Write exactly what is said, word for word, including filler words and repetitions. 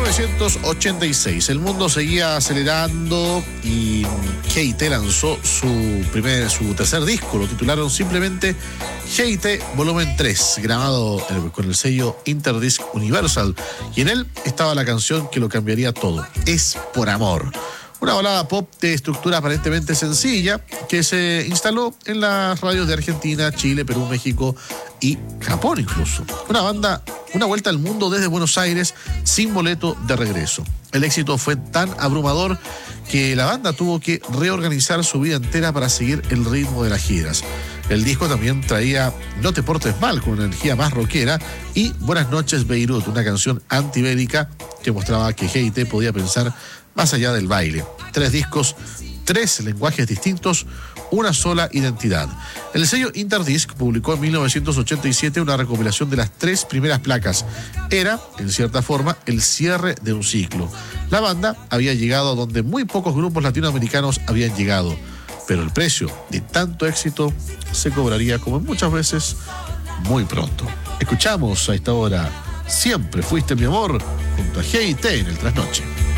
mil novecientos ochenta y seis, el mundo seguía acelerando y G&T lanzó su primer, su tercer disco. Lo titularon simplemente G&T Volumen tres, grabado con el sello Interdisc Universal, y en él estaba la canción que lo cambiaría todo, Es por amor. Una balada pop de estructura aparentemente sencilla que se instaló en las radios de Argentina, Chile, Perú, México y Japón incluso. Una banda, una vuelta al mundo desde Buenos Aires sin boleto de regreso. El éxito fue tan abrumador que la banda tuvo que reorganizar su vida entera para seguir el ritmo de las giras. El disco también traía No te portes mal, con una energía más rockera, y Buenas noches Beirut, una canción antibélica que mostraba que G&T podía pensar más allá del baile. Tres discos, tres lenguajes distintos, una sola identidad. El sello Interdisc publicó en mil novecientos ochenta y siete una recopilación de las tres primeras placas. Era, en cierta forma, el cierre de un ciclo. La banda había llegado a donde muy pocos grupos latinoamericanos habían llegado, pero el precio de tanto éxito se cobraría, como muchas veces, muy pronto. Escuchamos a esta hora Siempre fuiste mi amor junto a G&T en el Trasnoche.